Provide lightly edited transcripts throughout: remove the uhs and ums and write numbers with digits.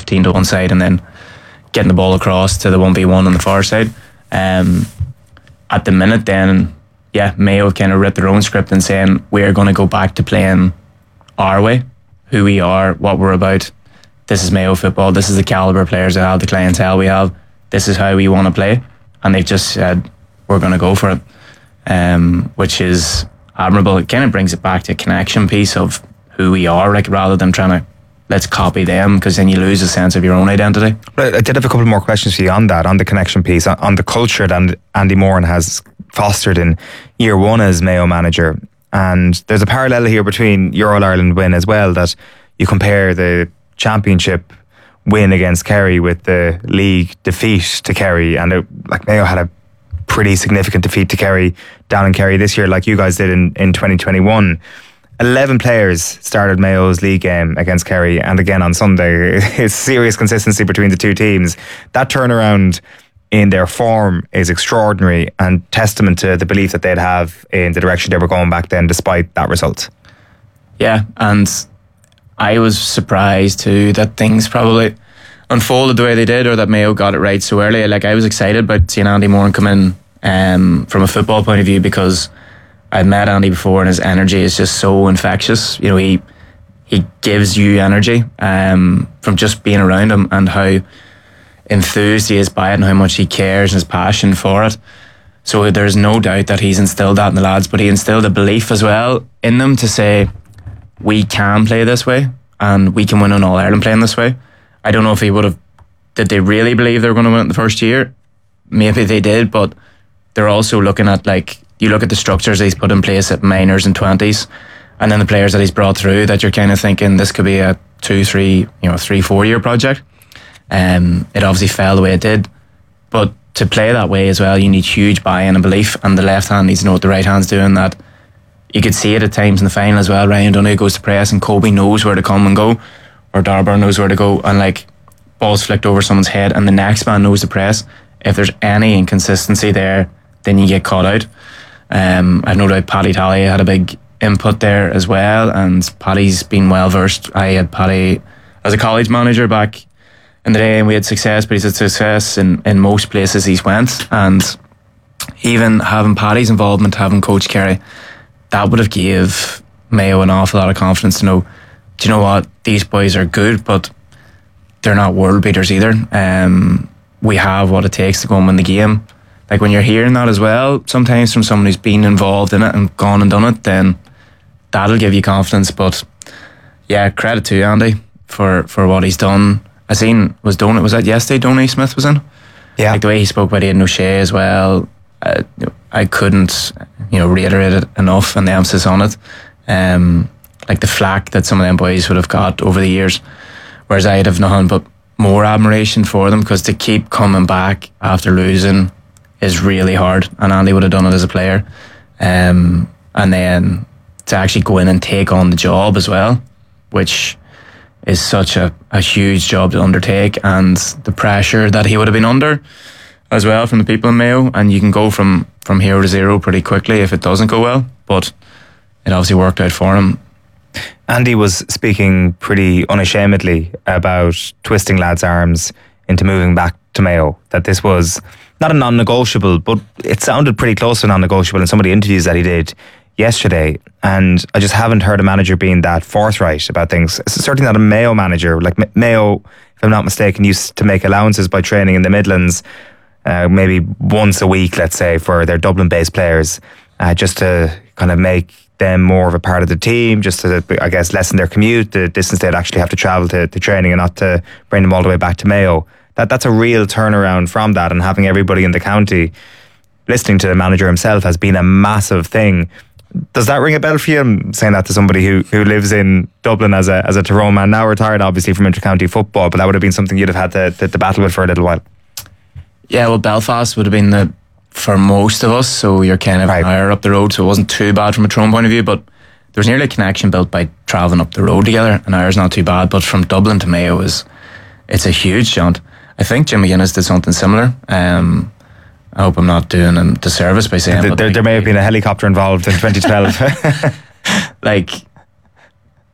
15 to one side and then getting the ball across to the 1v1 on the far side. At the minute then, Mayo kind of writ their own script and saying we're going to go back to playing our way, who we are, what we're about. This is Mayo football. This is the calibre of players we have, the clientele we have. This is how we want to play. And they've just said we're going to go for it, which is admirable. It kind of brings it back to a connection piece of who we are, like, rather than trying to let's copy them, because then you lose a sense of your own identity. I did have a couple more questions for you on that, on the connection piece, on the culture that Andy Moran has fostered in year one as Mayo manager. And there's a parallel here between your All-Ireland win as well, that you compare the championship win against Kerry with the league defeat to Kerry, and Mayo had a pretty significant defeat to Kerry down in Kerry this year, like you guys did in 2021. 11 players started Mayo's league game against Kerry, and again on Sunday. It's serious consistency between the two teams. That turnaround in their form is extraordinary and testament to the belief that they'd have in the direction they were going back then, despite that result. Yeah, and I was surprised too that things probably unfolded the way they did, or that Mayo got it right so early. Like, I was excited about seeing Andy Moran come in from a football point of view, because I'd met Andy before and his energy is just so infectious. You know, he gives you energy from just being around him, and how enthused he is by it and how much he cares and his passion for it. So there's no doubt that he's instilled that in the lads, but he instilled a belief as well in them to say we can play this way and we can win an All-Ireland playing this way. I don't know if he would have, did they really believe they were going to win it the first year? Maybe they did, but they're also looking at, like, you look at the structures he's put in place at minors and 20s, and then the players that he's brought through, that you're kind of thinking this could be a 3-4 year project. It obviously fell the way it did, but to play that way as well, you need huge buy-in and belief, and the left hand needs to know what the right hand's doing. That you could see it at times in the final as well. Ryan Donoghue goes to press and Kobe knows where to come and go, or Darbar knows where to go, and like balls flicked over someone's head and the next man knows to press. If there's any inconsistency there, then you get caught out. I've no doubt Paddy Talley had a big input there as well, and Paddy's been well versed. I had Paddy as a college manager back in the day, and we had success, but he's had success in most places he's went. And even having Paddy's involvement, having Coach Kerry, that would have gave Mayo an awful lot of confidence to know, do you know what, these boys are good, but they're not world beaters either. We have what it takes to go and win the game. Like, when you're hearing that as well, sometimes from someone who's been involved in it and gone and done it, then that'll give you confidence. But yeah, credit to Andy for what he's done. I seen, was that yesterday Donny Smith was in? Yeah. Like the way he spoke about Aidan O'Shea as well, I couldn't reiterate it enough, and the emphasis on it. Like the flack that some of them boys would have got over the years, whereas I'd have nothing but more admiration for them, because to keep coming back after losing is really hard, and Andy would have done it as a player, and then to actually go in and take on the job as well, which is such a huge job to undertake, and the pressure that he would have been under as well from the people in Mayo. And you can go from hero to zero pretty quickly if it doesn't go well, but it obviously worked out for him. Andy was speaking pretty unashamedly about twisting lads' arms into moving back to Mayo, that this was not a non-negotiable, but it sounded pretty close to non-negotiable in some of the interviews that he did yesterday. And I just haven't heard a manager being that forthright about things. It's certainly not a Mayo manager. Like, Mayo, if I'm not mistaken, used to make allowances by training in the Midlands maybe once a week, let's say, for their Dublin-based players, just to kind of make them more of a part of the team, just to, I guess, lessen their commute, the distance they'd actually have to travel to training, and not to bring them all the way back to Mayo. That's a real turnaround from that, and having everybody in the county listening to the manager himself has been a massive thing. Does that ring a bell for you? I'm saying that to somebody who lives in Dublin as a Tyrone man, now retired obviously from inter-county football, but that would have been something you'd have had to battle with for a little while. Yeah, well, Belfast would have been for most of us, so you're kind of higher up the road, so it wasn't too bad from a Tyrone point of view, but there was nearly a connection built by travelling up the road together, and ours not too bad, but from Dublin to Mayo it's a huge jaunt. I think Jim McGuinness did something similar. I hope I'm not doing a disservice by saying there may have been a helicopter involved in 2012. Like,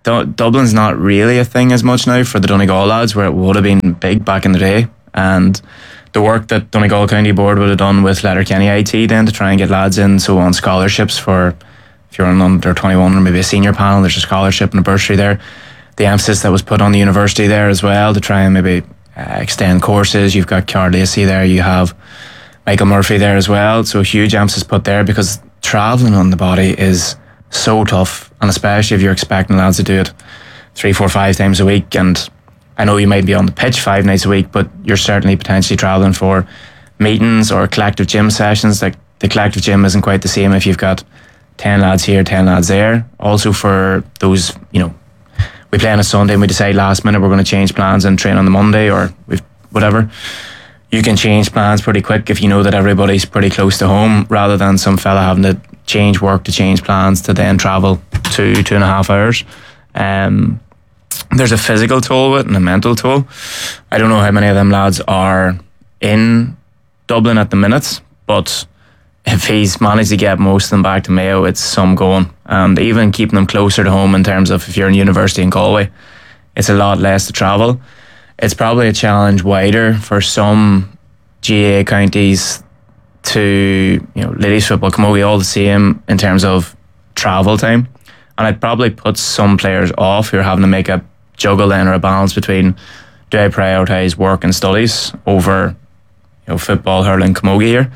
Dublin's not really a thing as much now for the Donegal lads, where it would have been big back in the day. And the work that Donegal County Board would have done with Letterkenny IT then to try and get lads in, so on scholarships for, if you're an under 21 or maybe a senior panel, there's a scholarship and a bursary there. The emphasis that was put on the university there as well to try and maybe extend courses. You've got Cara Lacey there, you have Michael Murphy there as well, so huge emphasis put there, because travelling on the body is so tough, and especially if you're expecting lads to do it 3, 4, 5 times a week. And I know you might be on the pitch 5 nights a week, but you're certainly potentially travelling for meetings or collective gym sessions. Like, the collective gym isn't quite the same if you've got 10 lads here, 10 lads there. Also for those, we play on a Sunday and we decide last minute we're going to change plans and train on the Monday, or whatever. You can change plans pretty quick if you know that everybody's pretty close to home, rather than some fella having to change work to change plans to then travel 2.5 hours. There's a physical toll with it and a mental toll. I don't know how many of them lads are in Dublin at the minute, but if he's managed to get most of them back to Mayo, it's some going. And even keeping them closer to home in terms of if you're in university in Galway, it's a lot less to travel. It's probably a challenge wider for some GAA counties to, ladies football, camogie, all the same in terms of travel time. And I'd probably put some players off who are having to make a juggle then, or a balance between, do I prioritise work and studies over football, hurling, camogie here.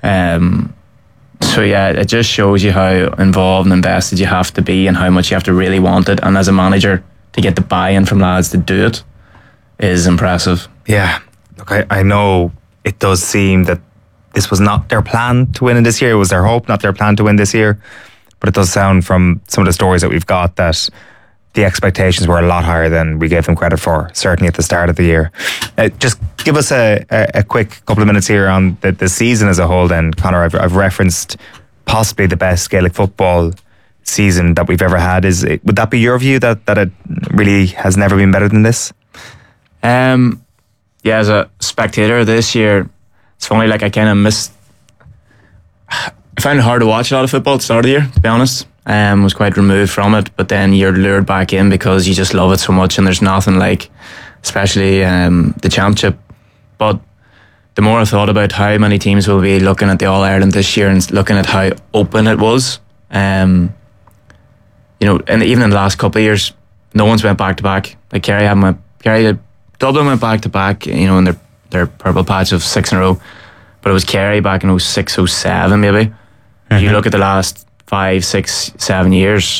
So yeah, it just shows you how involved and invested you have to be, and how much you have to really want it. And as a manager, to get the buy-in from lads to do it is impressive. Yeah, look, I know it does seem that this was not their plan to win in this year. It was their hope, not their plan to win this year. But it does sound from some of the stories that we've got that the expectations were a lot higher than we gave them credit for, certainly at the start of the year. Just give us a quick couple of minutes here on the season as a whole then, Conor. I've referenced possibly the best Gaelic football season that we've ever had. Would that be your view, that it really has never been better than this? Yeah, as a spectator this year, it's funny, like I kind of missed... I found it hard to watch a lot of football at the start of the year, to be honest. Was quite removed from it, but then you're lured back in because you just love it so much, and there's nothing like, especially the championship. But the more I thought about how many teams will be looking at the All-Ireland this year and looking at how open it was, and even in the last couple of years, no one's went back to back. Like Dublin went back to back, in their purple patch of 6 in a row, but it was Kerry back in 06, 07 maybe. Mm-hmm. You look at the last 5, 6, 7 years,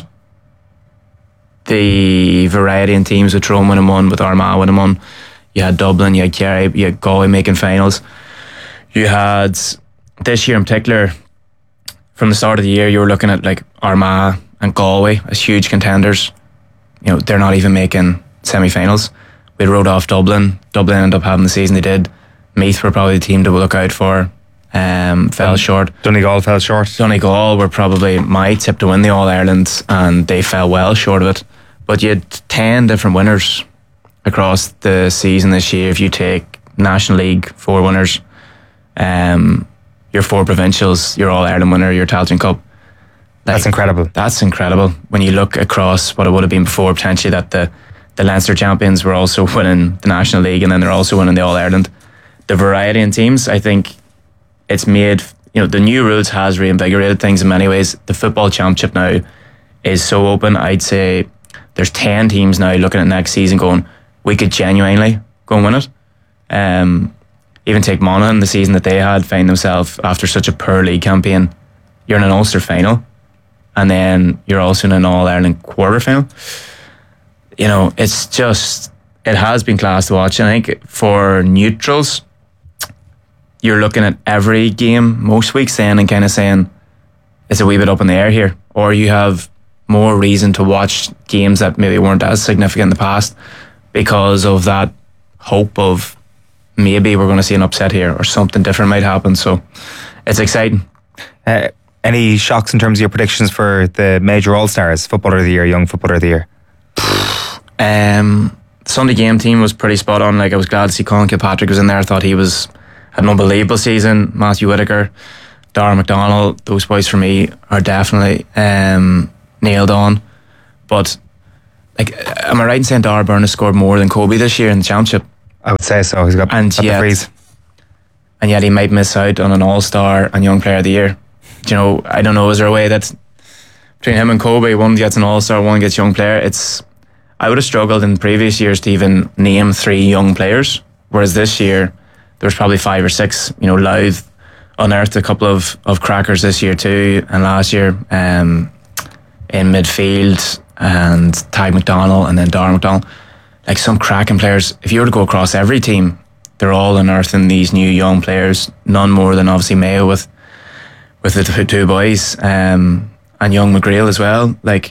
the variety in teams, with Tyrone winning one, with Armagh winning one. You had Dublin, you had Kerry, you had Galway making finals. You had, this year in particular, from the start of the year, you were looking at like Armagh and Galway as huge contenders. They're not even making semi-finals. We rode off Dublin. Dublin ended up having the season they did. Meath were probably the team to look out for. Fell short. Donegal fell short. Donegal were probably my tip to win the All-Ireland, and they fell well short of it. But you had 10 different winners across the season this year. If you take National League, 4 winners, your 4 provincials, your All-Ireland winner, your Tailteann Cup. That's incredible. That's incredible. When you look across what it would have been before, potentially that the Leinster champions were also winning the National League, and then they're also winning the All-Ireland. The variety in teams, I think it's made, the new rules has reinvigorated things in many ways. The football championship now is so open. I'd say there's 10 teams now looking at next season going, we could genuinely go and win it. Even take Monaghan, the season that they had, find themselves after such a poor league campaign, you're in an Ulster final, and then you're also in an All-Ireland quarter final. It's just, it has been class to watch. And I think for neutrals, you're looking at every game most weeks then and kind of saying, it's a wee bit up in the air here. Or you have more reason to watch games that maybe weren't as significant in the past because of that hope of maybe we're going to see an upset here or something different might happen. So it's exciting. Any shocks in terms of your predictions for the major All-Stars, Footballer of the Year, Young Footballer of the Year? Sunday game team was pretty spot on. Like, I was glad to see Colin Kilpatrick was in there. I thought he had an unbelievable season. Matthew Whitaker, Dara McDonald, those boys for me are definitely nailed on. But like, am I right in saying Dara Byrne has scored more than Kobe this year in the championship? I would say so. He's got the freeze. And yet he might miss out on an All-Star and Young Player of the Year. Do you know, I don't know, is there a way that between him and Kobe, one gets an All-Star, one gets Young Player? I would have struggled in previous years to even name 3 young players, whereas this year there was probably 5 or 6. You know, Louth unearthed a couple of crackers this year too, and last year in midfield, and Ty McDonald and then Darren McDonald. Like, some cracking players. If you were to go across every team, they're all unearthing these new young players. None more than obviously Mayo with the 2 boys, and young McGrail as well. Like,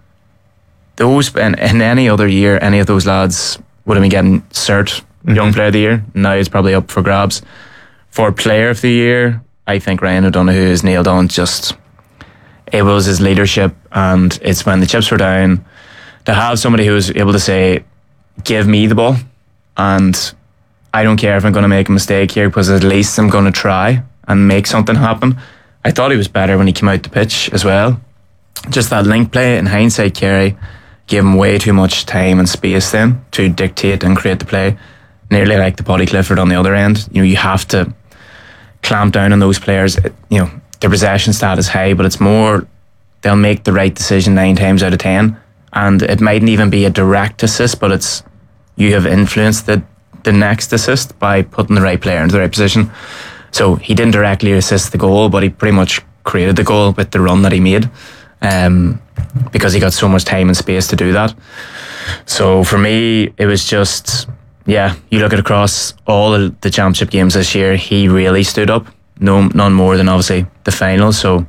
those, in any other year, any of those lads would have been getting cert Young Player of the Year. Now it's probably up for grabs. For Player of the Year, I think Ryan O'Donoghue is nailed on. Just, it was his leadership, and it's when the chips were down, to have somebody who was able to say, give me the ball, and I don't care if I'm going to make a mistake here, because at least I'm going to try and make something happen. I thought he was better when he came out the pitch as well. Just that link play, in hindsight, Kerry gave him way too much time and space then to dictate and create the play. Nearly like the Paddy Clifford on the other end. You know, you have to clamp down on those players. You know, their possession stat is high, but it's more, they'll make the right decision 9 times out of 10, and it mightn't even be a direct assist, but it's, you have influenced the next assist by putting the right player into the right position. So he didn't directly assist the goal, but he pretty much created the goal with the run that he made, because he got so much time and space to do that. So for me, it was just, yeah, you look at across all of the championship games this year, he really stood up. None more than obviously the final. So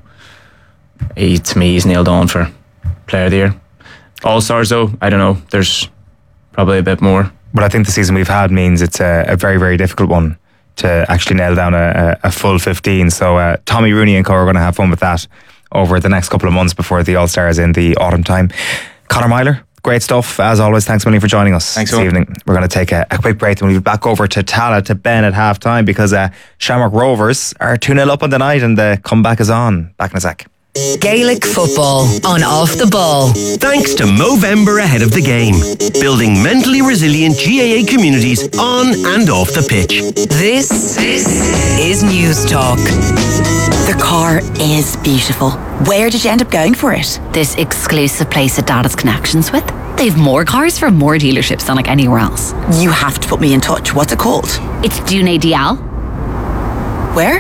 to me, he's nailed on for Player of the Year. All-Stars though, I don't know, there's probably a bit more. But I think the season we've had means it's a very, very difficult one to actually nail down a full 15. So Tommy Rooney and co are going to have fun with that over the next couple of months before the All-Stars in the autumn time. Conor Myler, great stuff as always. Thanks a million for joining us this evening. We're going to take a quick break, and we'll be back over to Tallaght, to Ben at half time, because Shamrock Rovers are 2-0 up on the night, and the comeback is on. Back in a sec. Gaelic football on Off the Ball. Thanks to Movember ahead of the game. Building mentally resilient GAA communities on and off the pitch. This is News Talk. The car is beautiful. Where did you end up going for it? This exclusive place that Dad has connections with. They've more cars from more dealerships than like anywhere else. You have to put me in touch. What's it called? It's Dune Dial. Where?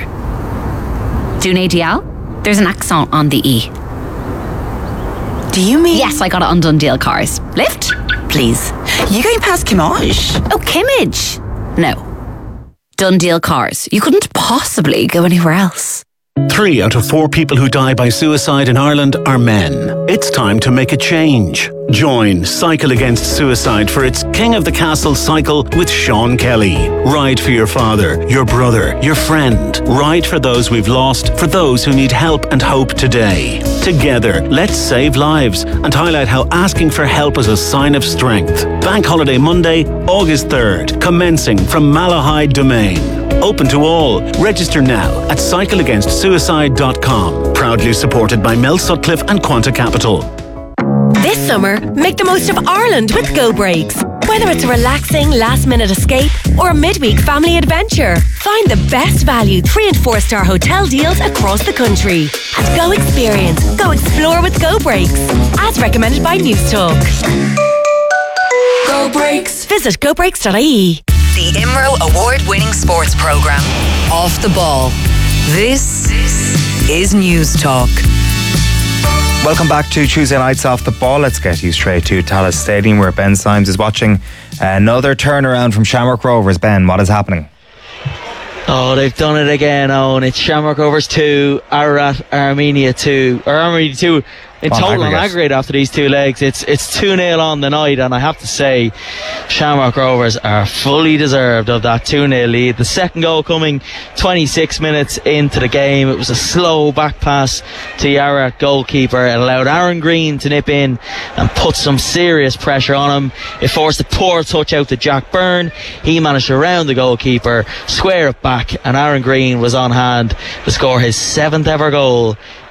Dune Dial. There's an accent on the E. Do you mean? Yes, I got it on Dundee Cars. Lift? Please. You going past Kimmage? Oh, Kimmage? No. Dundee Cars. You couldn't possibly go anywhere else. 3 out of 4 people who die by suicide in Ireland are men. It's time to make a change. Join Cycle Against Suicide for its King of the Castle cycle with Sean Kelly. Ride for your father, your brother, your friend. Ride for those we've lost, for those who need help and hope today. Together, let's save lives and highlight how asking for help is a sign of strength. Bank Holiday Monday, August 3rd, commencing from Malahide Domain. Open to all. Register now at cycleagainstsuicide.com. Proudly supported by Mel Sutcliffe and Quanta Capital. This summer, make the most of Ireland with Go Breaks. Whether it's a relaxing last-minute escape or a midweek family adventure, find the best value 3- and 4-star hotel deals across the country. And go experience, go explore with Go Breaks. As recommended by News Talk. Go Breaks. Visit gobreaks.ie. The IMRO award-winning sports programme. Off the Ball. This is News Talk. Welcome back to Tuesday Nights Off the Ball. Let's get you straight to Tallaght Stadium, where Ben Symes is watching another turnaround from Shamrock Rovers. Ben, what is happening? Oh, they've done it again, Owen. It's Shamrock Rovers 2, Ararat Armenia 2, or Armenia 2 in total on aggregate after these 2 legs. It's 2-0 on the night, and I have to say Shamrock Rovers are fully deserved of that 2-0 lead. The second goal coming 26 minutes into the game. It was a slow back pass to the Ararat goalkeeper. It allowed Aaron Green to nip in and put some serious pressure on him. It forced a poor touch out to Jack Byrne. He managed to round the goalkeeper, square it back, and Aaron Green was on hand to score his 7th ever goal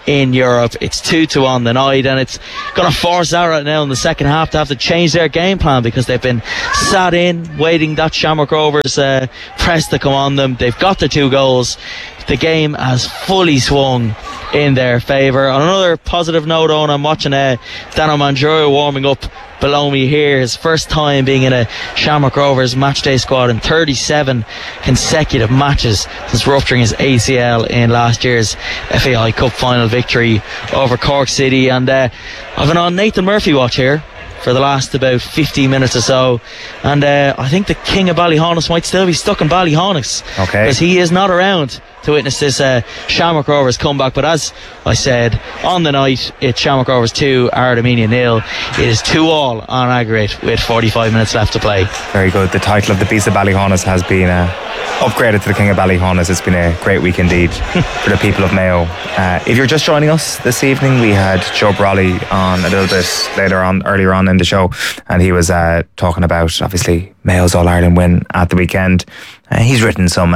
in Europe. It's 2-2 on the night, and it's going to force Ara now in the second half to have to change their game plan, because they've been sat in waiting that Shamrock Rovers press to come on them. They've got the 2 goals. The game has fully swung in their favour. On another positive note, Owen, I'm watching Dano Manjura warming up below me here. His first time being in a Shamrock Rovers matchday squad in 37 consecutive matches since rupturing his ACL in last year's FAI Cup final victory over Cork City. And I've been on Nathan Murphy watch here for the last about 15 minutes or so, and I think the King of Ballyhonus might still be stuck in Ballyhonus, because he is not around to witness this Shamrock Rovers comeback. But as I said, on the night, it's Shamrock Rovers 2, Armenia 0. It is 2-2 on aggregate with 45 minutes left to play. Very good. The title of the Beast of Ballyhonus has been upgraded to the King of Ballyhonus. It's been a great week indeed for the people of Mayo. If you're just joining us this evening, we had Joe Brawley on a little bit earlier on in the show, and he was talking about, obviously, Mayo's All-Ireland win at the weekend. He's written some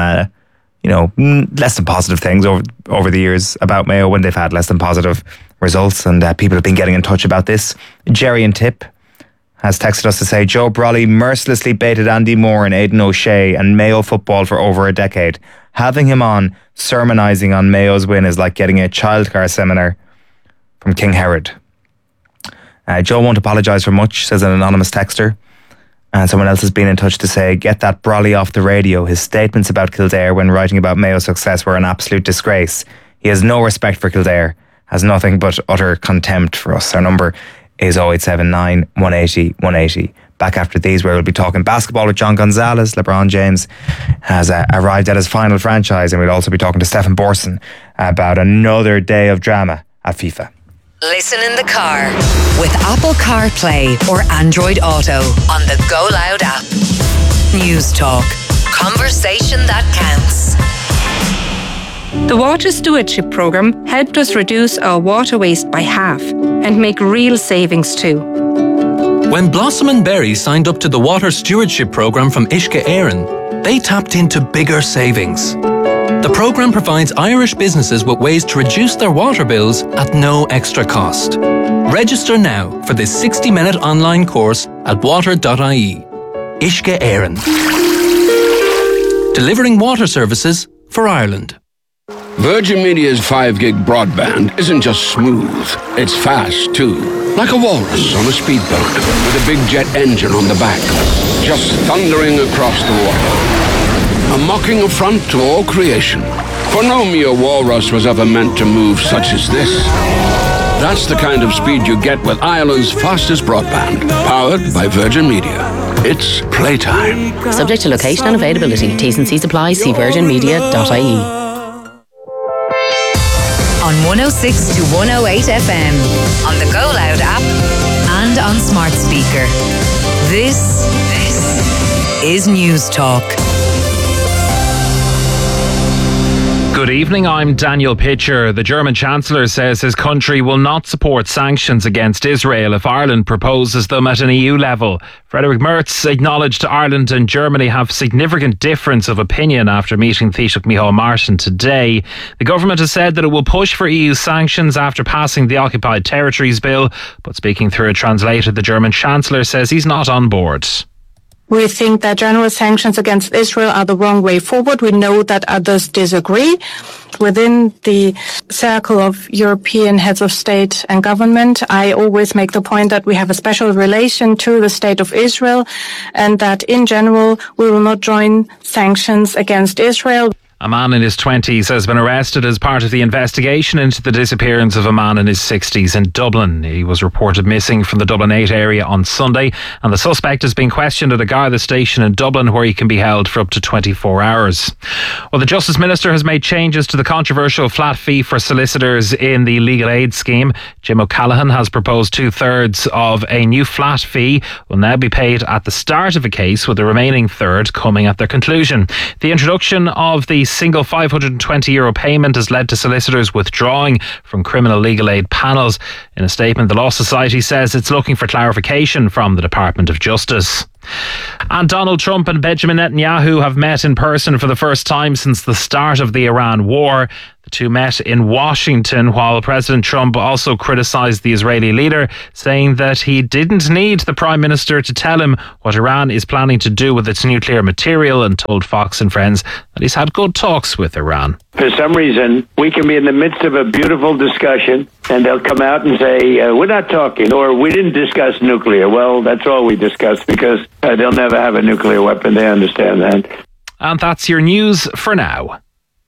less than positive things over the years about Mayo when they've had less than positive results, and people have been getting in touch about this. Jerry and Tip has texted us to say, Joe Brawley mercilessly baited Andy Moore and Aidan O'Shea and Mayo football for over a decade. Having him on sermonising on Mayo's win is like getting a childcare seminar from King Herod. Joe won't apologise for much, says an anonymous texter. And someone else has been in touch to say, get that Brawley off the radio. His statements about Kildare when writing about Mayo's success were an absolute disgrace. He has no respect for Kildare, has nothing but utter contempt for us. Our number is 0879 180 180. Back after these, where we'll be talking basketball with John Gonzalez. LeBron James has arrived at his final franchise, and we'll also be talking to Stephen Borson about another day of drama at FIFA. Listen in the car with Apple CarPlay or Android Auto on the Go Loud app. News Talk. Conversation that counts. The Water Stewardship Programme helped us reduce our water waste by half and make real savings too. When Blossom and Berry signed up to the Water Stewardship Programme from Uisce Éireann, they tapped into bigger savings. The programme provides Irish businesses with ways to reduce their water bills at no extra cost. Register now for this 60-minute online course at water.ie. Uisce Éireann. Delivering water services for Ireland. Virgin Media's 5-gig broadband isn't just smooth, it's fast too. Like a walrus on a speedboat with a big jet engine on the back, just thundering across the water. A mocking affront to all creation. For no mere walrus was ever meant to move such as this. That's the kind of speed you get with Ireland's fastest broadband, powered by Virgin Media. It's playtime. Subject to location and availability. T's and C's apply. See virginmedia.ie. On 106 to 108 FM, on the Go Loud app, and on smart speaker. This is News Talk. Good evening, I'm Daniel Pitcher. The German Chancellor says his country will not support sanctions against Israel if Ireland proposes them at an EU level. Frederick Merz acknowledged Ireland and Germany have significant difference of opinion after meeting Taoiseach Micheál Martin today. The government has said that it will push for EU sanctions after passing the Occupied Territories Bill, but speaking through a translator, the German Chancellor says he's not on board. We think that general sanctions against Israel are the wrong way forward. We know that others disagree. Within the circle of European heads of state and government, I always make the point that we have a special relation to the state of Israel and that in general we will not join sanctions against Israel. A man in his 20s has been arrested as part of the investigation into the disappearance of a man in his 60s in Dublin. He was reported missing from the Dublin 8 area on Sunday, and the suspect is being questioned at a Garda station in Dublin, where he can be held for up to 24 hours. Well, the Justice Minister has made changes to the controversial flat fee for solicitors in the legal aid scheme. Jim O'Callaghan has proposed 2/3 of a new flat fee will now be paid at the start of a case, with the remaining third coming at their conclusion. The introduction of the single €520 payment has led to solicitors withdrawing from criminal legal aid panels. In a statement, the Law Society says it's looking for clarification from the Department of Justice. And Donald Trump and Benjamin Netanyahu have met in person for the first time since the start of the Iran war. The two met in Washington, while President Trump also criticised the Israeli leader, saying that he didn't need the Prime Minister to tell him what Iran is planning to do with its nuclear material, and told Fox and Friends that he's had good talks with Iran. For some reason, we can be in the midst of a beautiful discussion and they'll come out and say, we're not talking, or we didn't discuss nuclear. Well, that's all we discussed, because they'll never have a nuclear weapon. They understand that. And that's your news for now.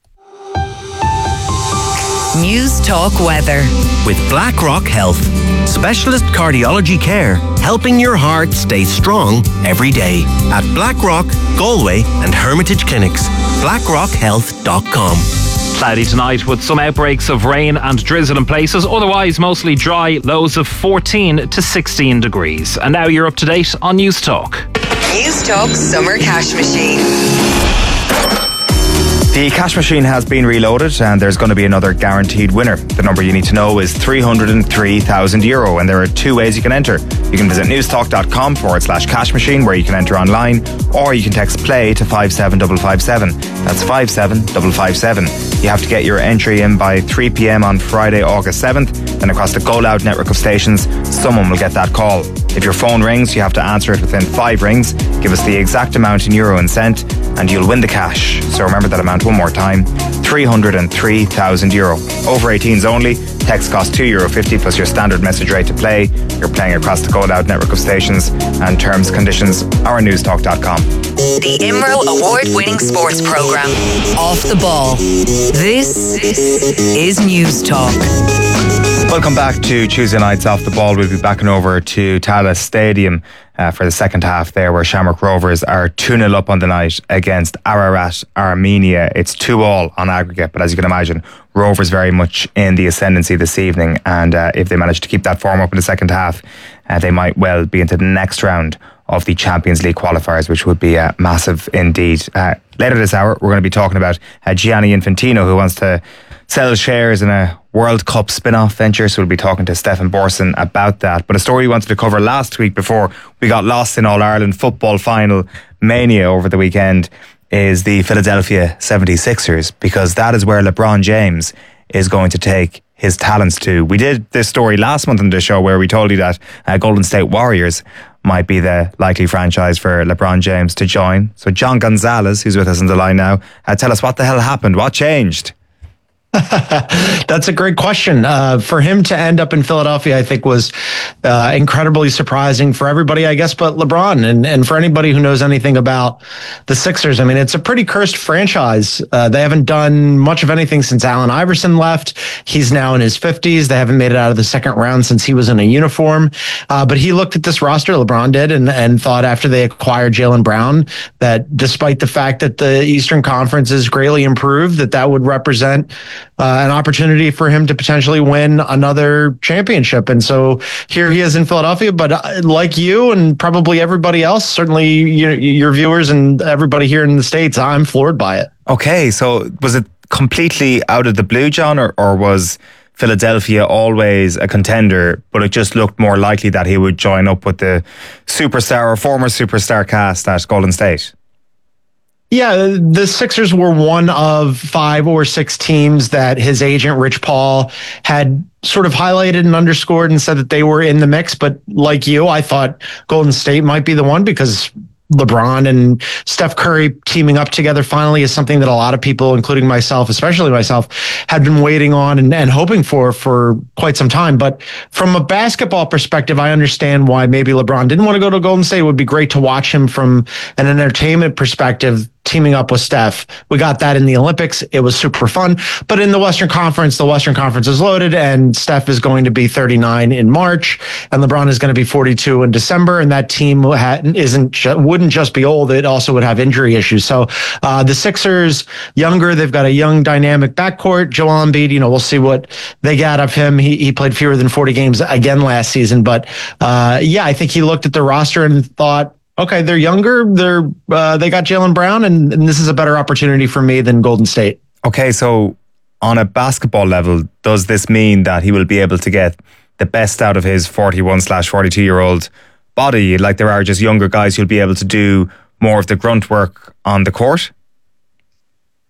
News Talk Weather. With BlackRock Health. Specialist cardiology care, helping your heart stay strong every day. At BlackRock, Galway and Hermitage Clinics. BlackRockHealth.com. Cloudy tonight with some outbreaks of rain and drizzle in places. Otherwise, mostly dry, lows of 14 to 16 degrees. And now you're up to date on News Talk. News Talk Summer Cash Machine. The cash machine has been reloaded and there's going to be another guaranteed winner. The number you need to know is €303,000, and there are two ways you can enter. You can visit newstalk.com/cash machine, where you can enter online, or you can text play to 57557. That's 57557. You have to get your entry in by 3 p.m. on Friday, August 7th. Then across the Go Loud network of stations, someone will get that call. If your phone rings, you have to answer it within 5 rings. Give us the exact amount in euro and cent, and you'll win the cash. So remember that amount one more time, €303,000. Over 18s only. Text costs €2.50 plus your standard message rate to play. You're playing across the Go Loud network of stations, and terms, conditions are on newstalk.com. The IMRO award-winning sports programme, Off the Ball. This is News Talk. Welcome back to Tuesday Night's Off the Ball. We'll be backing over to Tallaght Stadium for the second half there, where Shamrock Rovers are 2-0 up on the night against Ararat Armenia. It's 2-2 on aggregate, but as you can imagine, Rovers very much in the ascendancy this evening, and if they manage to keep that form up in the second half, they might well be into the next round of the Champions League qualifiers, which would be massive indeed. Later this hour, we're going to be talking about Gianni Infantino, who wants to sell shares in a World Cup spin-off venture, so we'll be talking to Stefan Borson about that. But a story we wanted to cover last week before we got lost in All-Ireland football final mania over the weekend is the Philadelphia 76ers, because that is where LeBron James is going to take his talents to. We did this story last month on the show where we told you that Golden State Warriors might be the likely franchise for LeBron James to join. So John Gonzalez, who's with us on the line now, tell us what the hell happened, what changed? That's a great question. For him to end up in Philadelphia, I think, was incredibly surprising for everybody, I guess, but LeBron. And for anybody who knows anything about the Sixers, I mean, it's a pretty cursed franchise. They haven't done much of anything since Allen Iverson left. He's now in his 50s. They haven't made it out of the second round since he was in a uniform. But he looked at this roster, LeBron did, and thought after they acquired Jaylen Brown that despite the fact that the Eastern Conference is greatly improved, that would represent an opportunity for him to potentially win another championship. And so here he is in Philadelphia, but like you and probably everybody else, certainly your viewers and everybody here in the States, I'm floored by it. Okay, so was it completely out of the blue, John, or was Philadelphia always a contender, but it just looked more likely that he would join up with the superstar or former superstar cast at Golden State? Yeah, the Sixers were one of 5 or 6 teams that his agent, Rich Paul, had sort of highlighted and underscored and said that they were in the mix. But like you, I thought Golden State might be the one, because LeBron and Steph Curry teaming up together finally is something that a lot of people, including myself, especially myself, had been waiting on and hoping for quite some time. But from a basketball perspective, I understand why maybe LeBron didn't want to go to Golden State. It would be great to watch him from an entertainment perspective, teaming up with Steph. We got that in the Olympics. It was super fun. But in the Western Conference is loaded, and Steph is going to be 39 in March, and LeBron is going to be 42 in December, and that team wouldn't just be old, it also would have injury issues. So the Sixers, younger, they've got a young dynamic backcourt. Joel Embiid, we'll see what they get of him. He played fewer than 40 games again last season. But I think he looked at the roster and thought, okay, they're younger. They got Jaylen Brown, and this is a better opportunity for me than Golden State. Okay, so on a basketball level, does this mean that he will be able to get the best out of his 41/42-year-old body? Like there are just younger guys who'll be able to do more of the grunt work on the court?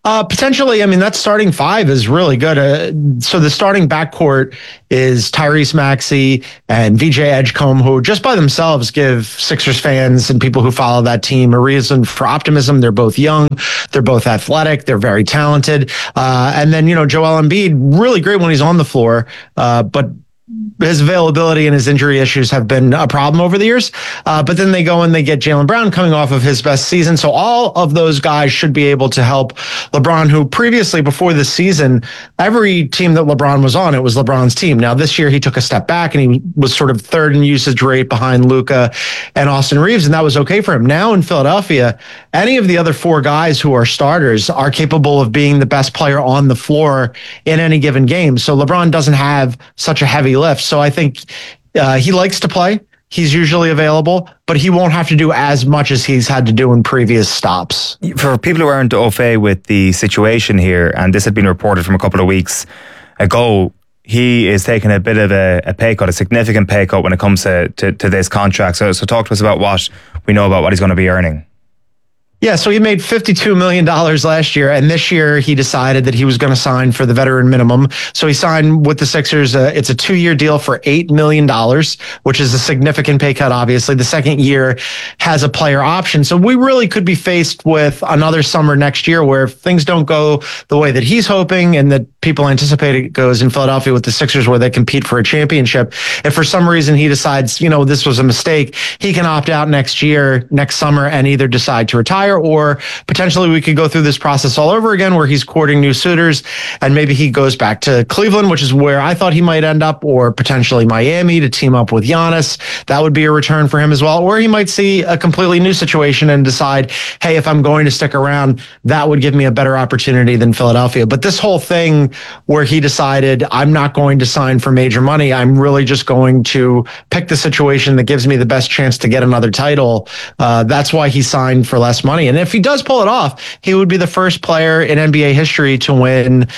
Potentially. I mean, that starting five is really good. So the starting backcourt is Tyrese Maxey and VJ Edgecombe, who just by themselves give Sixers fans and people who follow that team a reason for optimism. They're both young. They're both athletic. They're very talented. And then, Joel Embiid, really great when he's on the floor, but his availability and his injury issues have been a problem over the years. But then they go and they get Jaylen Brown coming off of his best season. So all of those guys should be able to help LeBron, who previously, before this season, every team that LeBron was on, it was LeBron's team. Now this year he took a step back and he was sort of third in usage rate behind Luka and Austin Reeves, and that was okay for him. Now in Philadelphia, any of the other four guys who are starters are capable of being the best player on the floor in any given game. So LeBron doesn't have such a heavy lift. So I think he likes to play. He's usually available, but he won't have to do as much as he's had to do in previous stops. For people who aren't au fait with the situation here, and this had been reported from a couple of weeks ago, he is taking a bit of a pay cut, a significant pay cut when it comes to this contract. So talk to us about what we know about what he's going to be earning. Yeah, so he made $52 million last year, and this year he decided that he was going to sign for the veteran minimum. So he signed with the Sixers. It's a 2-year deal for $8 million, which is a significant pay cut, obviously. The second year has a player option. So we really could be faced with another summer next year where if things don't go the way that he's hoping and that people anticipate it goes in Philadelphia with the Sixers where they compete for a championship, if for some reason he decides, this was a mistake, he can opt out next summer, and either decide to retire, or potentially we could go through this process all over again where he's courting new suitors and maybe he goes back to Cleveland, which is where I thought he might end up, or potentially Miami to team up with Giannis. That would be a return for him as well. Or he might see a completely new situation and decide, hey, if I'm going to stick around, that would give me a better opportunity than Philadelphia. But this whole thing where he decided, I'm not going to sign for major money, I'm really just going to pick the situation that gives me the best chance to get another title. That's why he signed for less money. And if he does pull it off, he would be the first player in NBA history to win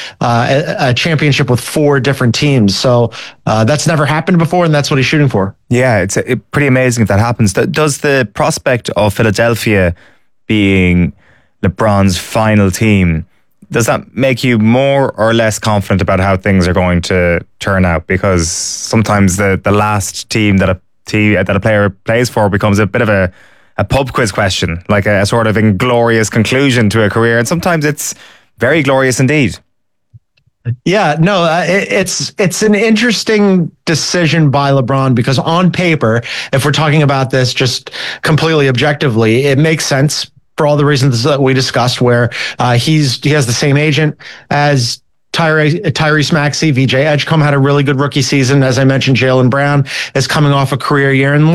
a championship with 4 different teams. So that's never happened before, and that's what he's shooting for. Yeah, it's pretty amazing if that happens. Does the prospect of Philadelphia being LeBron's final team, does that make you more or less confident about how things are going to turn out? Because sometimes the last team that a player plays for becomes a bit of a pub quiz question, like a sort of inglorious conclusion to a career. And sometimes it's very glorious indeed. Yeah, no, it's an interesting decision by LeBron because on paper, if we're talking about this just completely objectively, it makes sense for all the reasons that we discussed, where he has the same agent as Tyrese Maxey. VJ Edgecombe had a really good rookie season. As I mentioned, Jaylen Brown is coming off a career year, and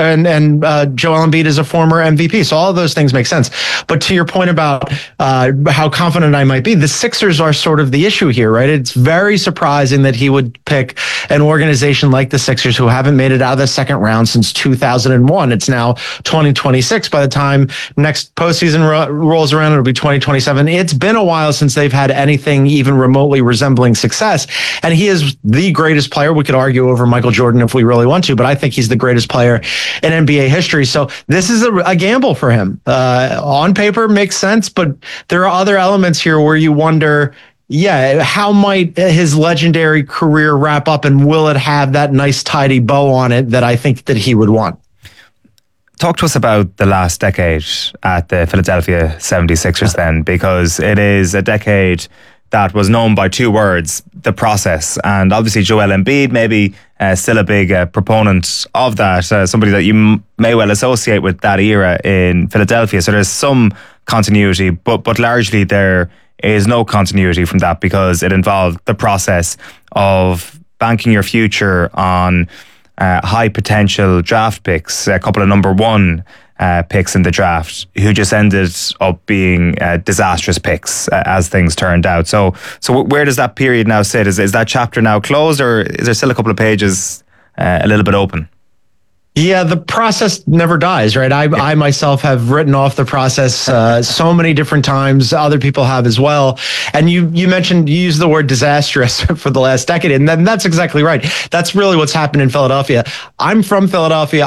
Joel Embiid is a former MVP. So all of those things make sense. But to your point about how confident I might be, the Sixers are sort of the issue here, right? It's very surprising that he would pick an organization like the Sixers, who haven't made it out of the second round since 2001. It's now 2026. By the time next postseason rolls around, it'll be 2027. It's been a while since they've had anything even remotely resembling success. And he is the greatest player. We could argue over Michael Jordan if we really want to, but I think he's the greatest player in NBA history. So this is a gamble for him. On paper makes sense, but there are other elements here where you wonder, how might his legendary career wrap up, and will it have that nice tidy bow on it that I think that he would want? Talk to us about the last decade at the Philadelphia 76ers then, because it is a decade that was known by 2 words, the process. And obviously Joel Embiid, maybe still a big proponent of that, somebody that you may well associate with that era in Philadelphia. So there's some continuity, but largely there is no continuity from that, because it involved the process of banking your future on high potential draft picks, a couple of number 1 picks in the draft, who just ended up being disastrous picks as things turned out. So where does that period now sit? Is that chapter now closed, or is there still a couple of pages a little bit open? Yeah, the process never dies, right? I myself have written off the process so many different times. Other people have as well. And you used the word disastrous for the last decade, and then that's exactly right. That's really what's happened in Philadelphia. I'm from Philadelphia. I've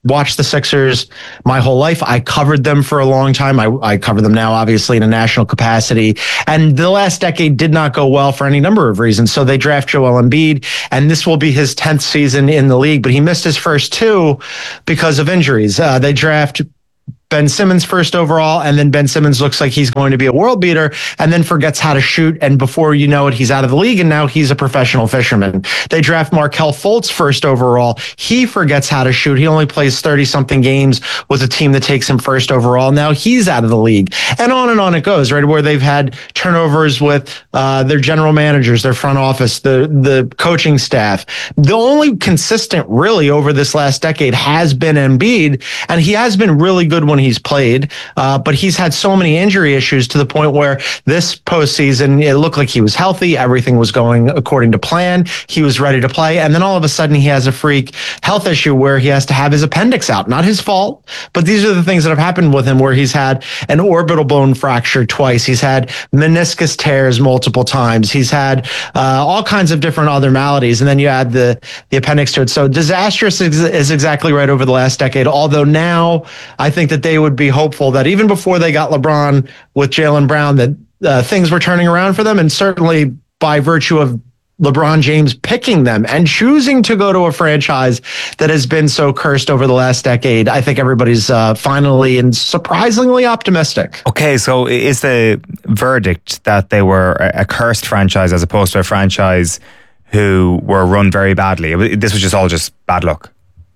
watched the Sixers my whole life. I covered them for a long time. I cover them now, obviously, in a national capacity. And the last decade did not go well for any number of reasons. So they draft Joel Embiid, and this will be his 10th season in the league, but he missed his first 2 because of injuries. They draft Ben Simmons first overall, and then Ben Simmons looks like he's going to be a world beater and then forgets how to shoot. And before you know it, he's out of the league, and now he's a professional fisherman. They draft Markelle Fultz first overall. He forgets how to shoot. He only plays 30-something games with a team that takes him first overall. Now he's out of the league. And on it goes, right? Where they've had turnovers with their general managers, their front office, the coaching staff. The only consistent really over this last decade has been Embiid, and he has been really good when he's played, but he's had so many injury issues to the point where this postseason, it looked like he was healthy. Everything was going according to plan. He was ready to play. And then all of a sudden he has a freak health issue where he has to have his appendix out. Not his fault, but these are the things that have happened with him, where he's had an orbital bone fracture twice. He's had meniscus tears multiple times. He's had all kinds of different other maladies. And then you add the appendix to it. So disastrous is exactly right over the last decade. Although now I think that they would be hopeful that even before they got LeBron with Jaylen Brown, that things were turning around for them. And certainly by virtue of LeBron James picking them and choosing to go to a franchise that has been so cursed over the last decade, I think everybody's finally and surprisingly optimistic. Okay, so is the verdict that they were a cursed franchise as opposed to a franchise who were run very badly? This was all just bad luck.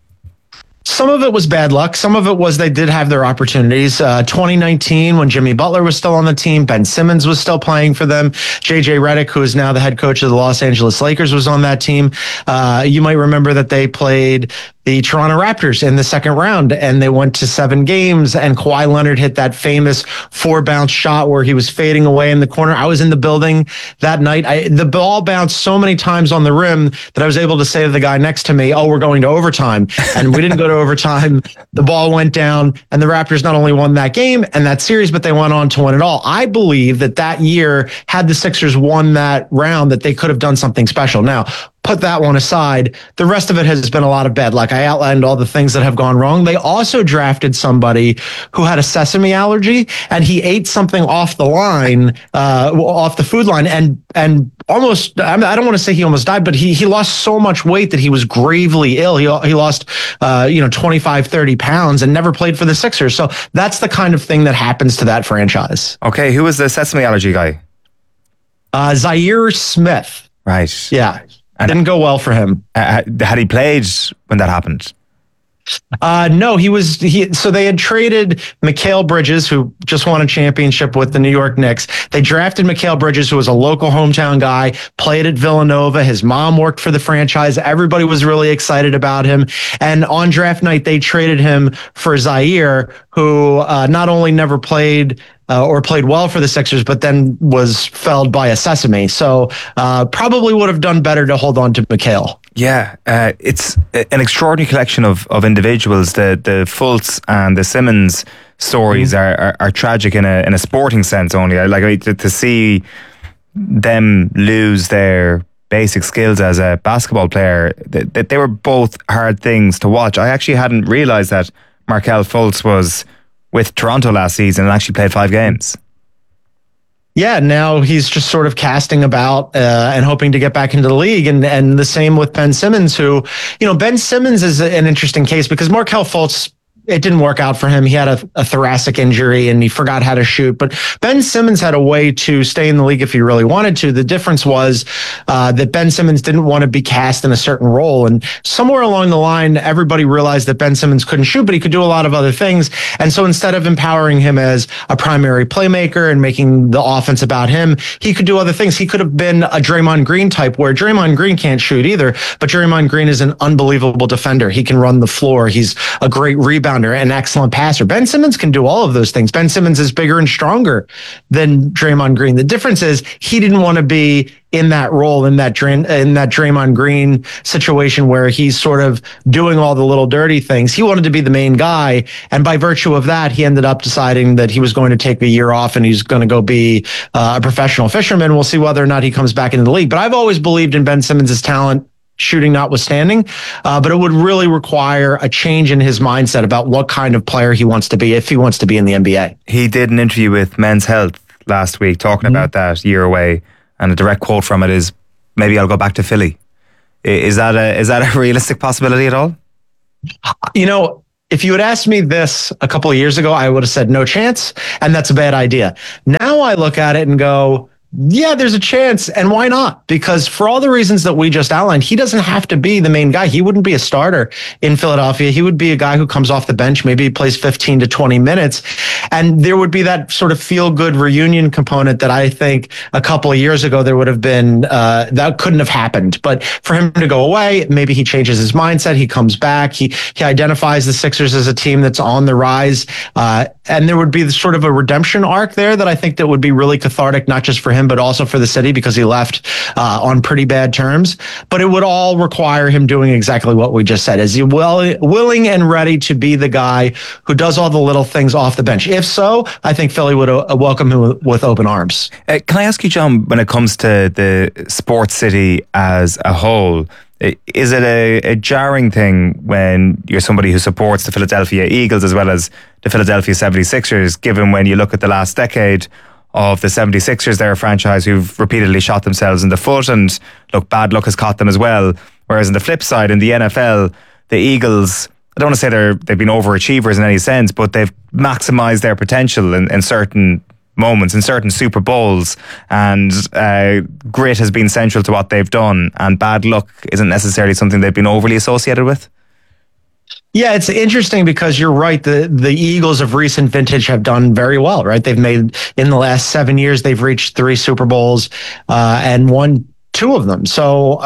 Some of it was bad luck. Some of it was they did have their opportunities. 2019, when Jimmy Butler was still on the team, Ben Simmons was still playing for them. JJ Redick, who is now the head coach of the Los Angeles Lakers, was on that team. You might remember that they played the Toronto Raptors in the second round, and they went to 7 games, and Kawhi Leonard hit that famous 4-bounce shot where he was fading away in the corner. I was in the building that night. The ball bounced so many times on the rim that I was able to say to the guy next to me, "Oh, we're going to overtime." And we didn't go to overtime. The ball went down, and the Raptors not only won that game and that series, but they went on to win it all. I believe that year, had the Sixers won that round, that they could have done something special. Now, put that one aside. The rest of it has been a lot of bad luck. I outlined all the things that have gone wrong. They also drafted somebody who had a sesame allergy, and he ate something off the line, off the food line, and almost, I don't want to say he almost died, but he lost so much weight that he was gravely ill. He lost 25, 30 pounds and never played for the Sixers. So that's the kind of thing that happens to that franchise. Okay, who was the sesame allergy guy? Zaire Smith. Right. Yeah. Didn't go well for him. Had he played when that happened? No, so they had traded Mikal Bridges, who just won a championship with the New York Knicks. They drafted Mikal Bridges, who was a local hometown guy, played at Villanova. His mom worked for the franchise. Everybody was really excited about him. And on draft night, they traded him for Zaire, who not only never played or played well for the Sixers, but then was felled by a sesame. So probably would have done better to hold on to Mikal. Yeah, it's an extraordinary collection of individuals. The Fultz and the Simmons stories are tragic in a sporting sense only. To see them lose their basic skills as a basketball player, that they were both hard things to watch. I actually hadn't realised that Markelle Fultz was with Toronto last season and actually played 5 games. Yeah, now he's just sort of casting about and hoping to get back into the league. And the same with Ben Simmons, who, Ben Simmons is an interesting case because Markelle Fultz, it didn't work out for him. He had a thoracic injury and he forgot how to shoot. But Ben Simmons had a way to stay in the league if he really wanted to. The difference was that Ben Simmons didn't want to be cast in a certain role. And somewhere along the line, everybody realized that Ben Simmons couldn't shoot, but he could do a lot of other things. And so instead of empowering him as a primary playmaker and making the offense about him, he could do other things. He could have been a Draymond Green type, where Draymond Green can't shoot either, but Draymond Green is an unbelievable defender. He can run the floor. He's a great rebounder, an excellent passer. Ben Simmons can do all of those things. Ben Simmons is bigger and stronger than Draymond Green. The difference is he didn't want to be in that role, in that Draymond Green situation where he's sort of doing all the little dirty things. He wanted to be the main guy, and by virtue of that, he ended up deciding that he was going to take a year off and he's going to go be a professional fisherman. We'll see whether or not he comes back into the league. But I've always believed in Ben Simmons' talent shooting notwithstanding, but it would really require a change in his mindset about what kind of player he wants to be if he wants to be in the NBA. He did an interview with Men's Health last week talking about that year away, and a direct quote from it is, "Maybe I'll go back to Philly." Is that a realistic possibility at all? If you had asked me this a couple of years ago, I would have said no chance, and that's a bad idea. Now I look at it and go, yeah, there's a chance, and why not? Because for all the reasons that we just outlined, he doesn't have to be the main guy. He wouldn't be a starter in Philadelphia. He would be a guy who comes off the bench, maybe he plays 15 to 20 minutes, and there would be that sort of feel-good reunion component that I think a couple of years ago there would have been, that couldn't have happened. But for him to go away, maybe he changes his mindset, he comes back, he identifies the Sixers as a team that's on the rise, and there would be sort of a redemption arc there that I think that would be really cathartic, not just for him, but also for the city, because he left on pretty bad terms. But it would all require him doing exactly what we just said. Is he willing and ready to be the guy who does all the little things off the bench? If so, I think Philly would welcome him with open arms. Can I ask you, John, when it comes to the sports city as a whole, is it a jarring thing when you're somebody who supports the Philadelphia Eagles as well as the Philadelphia 76ers, given when you look at the last decade of the 76ers, they're a franchise who've repeatedly shot themselves in the foot, and look, bad luck has caught them as well. Whereas on the flip side, in the NFL, the Eagles, I don't want to say they've been overachievers in any sense, but they've maximised their potential in certain moments, in certain Super Bowls, and grit has been central to what they've done, and bad luck isn't necessarily something they've been overly associated with. Yeah, it's interesting because you're right. The Eagles of recent vintage have done very well, right? They've made, in the last 7 years, they've reached 3 Super Bowls and won 2 of them. So,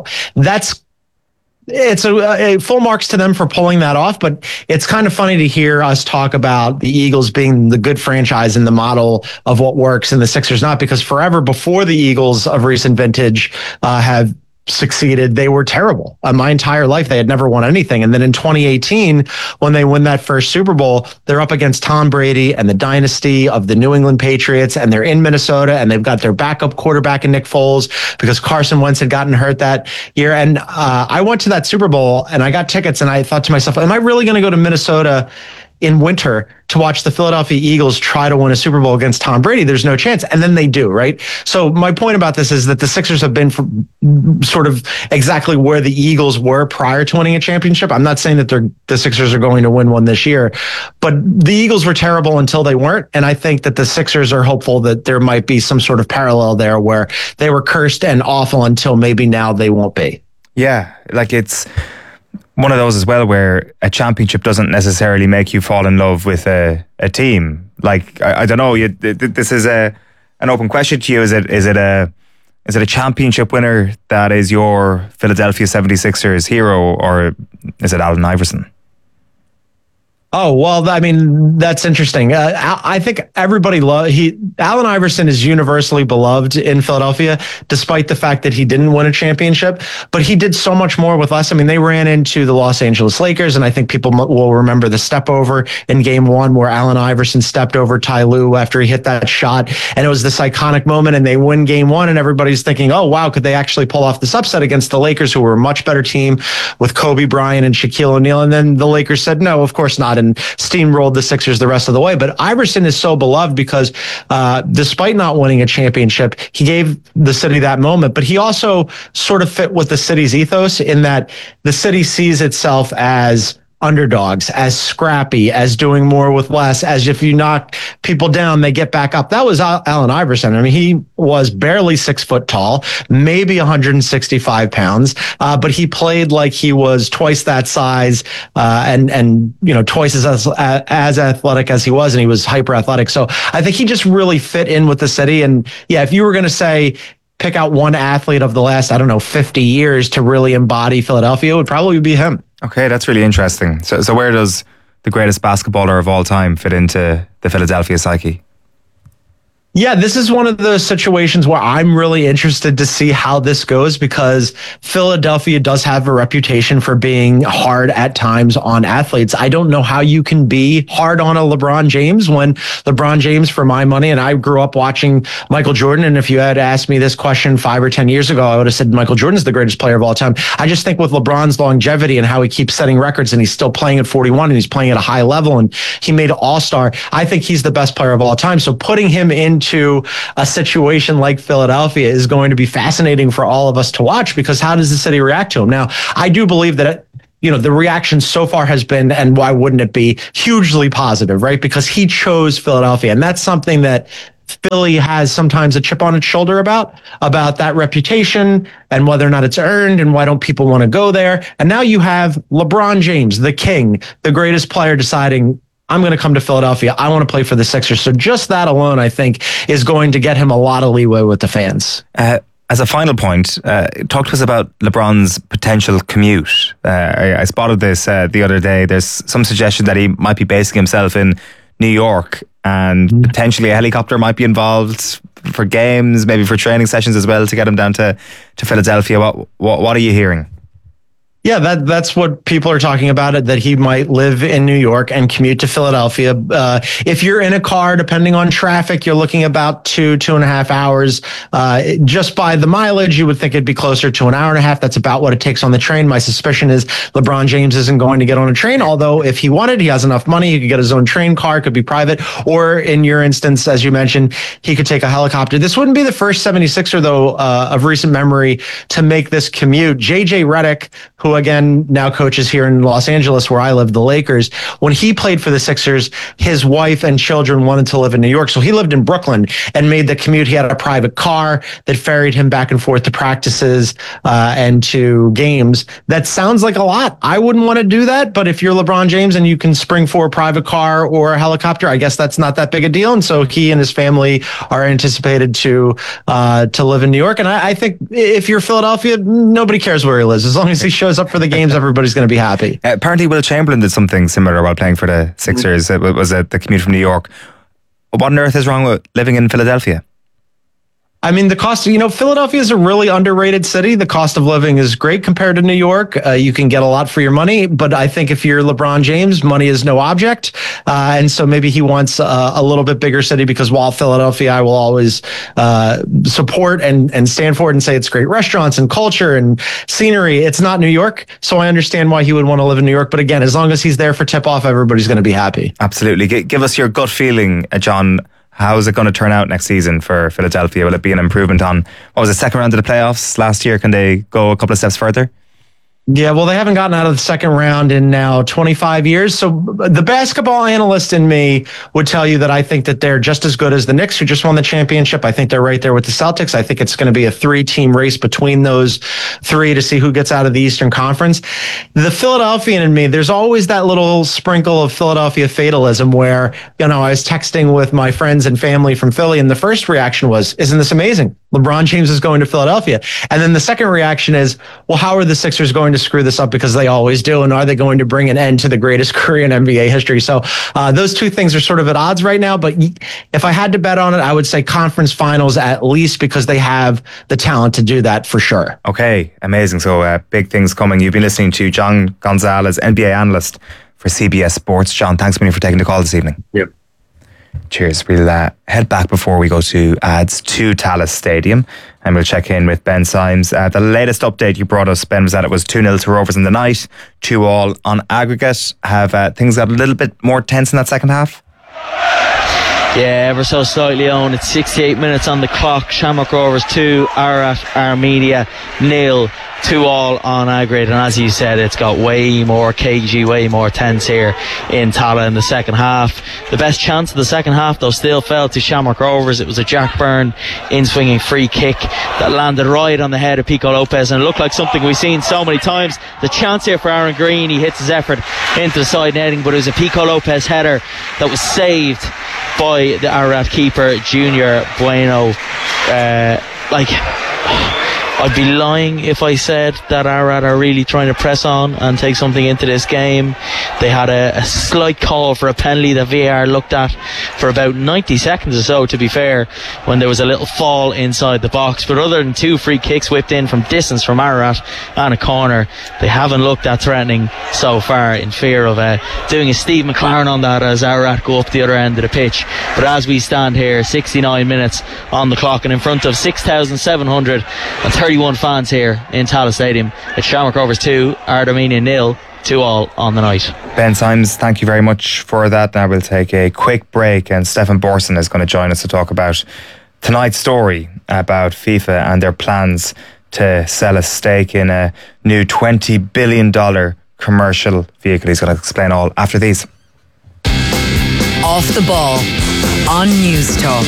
it's a full marks to them for pulling that off, but it's kind of funny to hear us talk about the Eagles being the good franchise and the model of what works and the Sixers not, because forever before the Eagles of recent vintage have succeeded, they were terrible. My entire life, they had never won anything. And then in 2018, when they win that first Super Bowl, they're up against Tom Brady and the dynasty of the New England Patriots, and they're in Minnesota, and they've got their backup quarterback in Nick Foles because Carson Wentz had gotten hurt that year. And I went to that Super Bowl and I got tickets, and I thought to myself, am I really going to go to Minnesota in winter to watch the Philadelphia Eagles try to win a Super Bowl against Tom Brady? There's no chance. And then they do, right? So my point about this is that the Sixers have been sort of exactly where the Eagles were prior to winning a championship. I'm not saying that the Sixers are going to win one this year, but the Eagles were terrible until they weren't. And I think that the Sixers are hopeful that there might be some sort of parallel there where they were cursed and awful until maybe now they won't be. Yeah, like it's one of those as well where a championship doesn't necessarily make you fall in love with a team. Like, I don't know, this is an open question to you. Is it a championship winner that is your Philadelphia 76ers hero, or is it Allen Iverson? Oh, well, I mean, that's interesting. I think everybody Allen Iverson is universally beloved in Philadelphia, despite the fact that he didn't win a championship, but he did so much more with us. I mean, they ran into the Los Angeles Lakers, and I think people will remember the step over in Game 1 where Allen Iverson stepped over Ty Lue after he hit that shot, and it was this iconic moment, and they win Game 1, and everybody's thinking, oh, wow, could they actually pull off this upset against the Lakers, who were a much better team with Kobe Bryant and Shaquille O'Neal? And then the Lakers said, no, of course not, and steamrolled the Sixers the rest of the way. But Iverson is so beloved because despite not winning a championship, he gave the city that moment, but he also sort of fit with the city's ethos in that the city sees itself as underdogs, as scrappy, as doing more with less, as if you knock people down, they get back up. That was Allen Iverson. I mean, he was barely 6 foot tall, maybe 165 pounds, but he played like he was twice that size, and twice as athletic as he was, and he was hyper athletic. So I think he just really fit in with the city. And yeah, if you were going to say, pick out one athlete of the last, 50 years to really embody Philadelphia, it would probably be him. Okay, that's really interesting. So where does the greatest basketballer of all time fit into the Philadelphia psyche? Yeah, this is one of those situations where I'm really interested to see how this goes, because Philadelphia does have a reputation for being hard at times on athletes. I don't know how you can be hard on a LeBron James when LeBron James, for my money, and I grew up watching Michael Jordan, and if you had asked me this question 5 or 10 years ago, I would have said Michael Jordan's the greatest player of all time. I just think with LeBron's longevity and how he keeps setting records, and he's still playing at 41 and he's playing at a high level, and he made an all-star, I think he's the best player of all time. So putting him into a situation like Philadelphia is going to be fascinating for all of us to watch, because how does the city react to him? Now, I do believe that the reaction so far has been, and why wouldn't it be, hugely positive, right? Because he chose Philadelphia. And that's something that Philly has sometimes a chip on its shoulder about that reputation and whether or not it's earned and why don't people want to go there. And now you have LeBron James, the king, the greatest player, deciding, I'm going to come to Philadelphia. I want to play for the Sixers. So just that alone, I think, is going to get him a lot of leeway with the fans. As a final point, talk to us about LeBron's potential commute. I spotted this the other day. There's some suggestion that he might be basing himself in New York, and potentially a helicopter might be involved for games, maybe for training sessions as well, to get him down to Philadelphia. What are you hearing? Yeah, that's what people are talking about, it, that he might live in New York and commute to Philadelphia. If you're in a car, depending on traffic, you're looking about 2.5 hours. Just by the mileage, you would think it'd be closer to an hour and a half. That's about what it takes on the train. My suspicion is LeBron James isn't going to get on a train, although if he wanted, he has enough money, he could get his own train car, it could be private, or in your instance, as you mentioned, he could take a helicopter. This wouldn't be the first 76er, though, of recent memory to make this commute. JJ Redick, who again now coaches here in Los Angeles, where I live, the Lakers. When he played for the Sixers, his wife and children wanted to live in New York, so he lived in Brooklyn and made the commute. He had a private car that ferried him back and forth to practices and to games. That sounds like a lot. I wouldn't want to do that, but if you're LeBron James and you can spring for a private car or a helicopter, I guess that's not that big a deal. And so he and his family are anticipated to live in New York. And I think if you're Philadelphia, nobody cares where he lives. As long as he shows up for the games, everybody's going to be happy. Apparently Will Chamberlain did something similar while playing for the Sixers. It was the commute from New York. What on earth is wrong with living in Philadelphia? I mean, the cost, Philadelphia is a really underrated city. The cost of living is great compared to New York. You can get a lot for your money, but I think if you're LeBron James, money is no object. And so maybe he wants a little bit bigger city, because while Philadelphia, I will always support and stand for it and say it's great restaurants and culture and scenery, it's not New York. So I understand why he would want to live in New York. But again, as long as he's there for tip-off, everybody's going to be happy. Absolutely. Give us your gut feeling, John. How is it going to turn out next season for Philadelphia? Will it be an improvement on, what was the second round of the playoffs last year? Can they go a couple of steps further? Yeah, well, they haven't gotten out of the second round in now 25 years. So the basketball analyst in me would tell you that I think that they're just as good as the Knicks, who just won the championship. I think they're right there with the Celtics. I think it's going to be a 3-team race between those three to see who gets out of the Eastern Conference. The Philadelphian in me, there's always that little sprinkle of Philadelphia fatalism where, I was texting with my friends and family from Philly, and the first reaction was, isn't this amazing? LeBron James is going to Philadelphia. And then the second reaction is, well, how are the Sixers going to screw this up? Because they always do. And are they going to bring an end to the greatest career in NBA history? So those two things are sort of at odds right now. But if I had to bet on it, I would say conference finals at least, because they have the talent to do that for sure. Okay, amazing. So big things coming. You've been listening to John Gonzalez, NBA analyst for CBS Sports. John, thanks a million for taking the call this evening. Yep. Cheers. We'll head back before we go to ads to Tallaght Stadium, and we'll check in with Ben Symes. The latest update you brought us, Ben, was that it was 2-0 to Rovers in the night, 2-2 on aggregate. Have things got a little bit more tense in that second half? Yeah, ever so slightly on. It's 68 minutes on the clock. Shamrock Rovers 2, Ararat Armenia 0. 2-2 on aggregate, and as you said, it's got way more cagey, way more tense here in Tallaght in the second half. The best chance of the second half, though, still fell to Shamrock Rovers. It was a Jack Byrne in-swinging free kick that landed right on the head of Pico Lopez, and it looked like something we've seen so many times. The chance here for Aaron Green, he hits his effort into the side netting, but it was a Pico Lopez header that was saved by the Ararat keeper, Junior Bueno. I'd be lying if I said that Ararat are really trying to press on and take something into this game. They had a slight call for a penalty that VAR looked at for about 90 seconds or so, to be fair, when there was a little fall inside the box. But other than 2 free kicks whipped in from distance from Ararat and a corner, they haven't looked that threatening so far, in fear of doing a Steve McLaren on that as Ararat go up the other end of the pitch. But as we stand here, 69 minutes on the clock, and in front of 6,731 fans here in Tallaght Stadium, it's Shamrock Rovers 2, Ard Armenia 0, 2-2 on the night. Ben Symes, thank you very much for that. Now we'll take a quick break, and Stefan Borson is going to join us to talk about tonight's story about FIFA and their plans to sell a stake in a new $20 billion commercial vehicle. He's going to explain all after these. Off the Ball on News Talk.